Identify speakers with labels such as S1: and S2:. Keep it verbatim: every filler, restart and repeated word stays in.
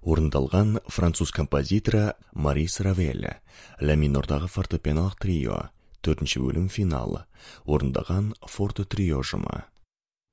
S1: Орындалған француз композиторы Марис Равель. Ля минордағы фортепианолық трио. Төртінші бөлім финал. Орындаған форте трио ұжымы.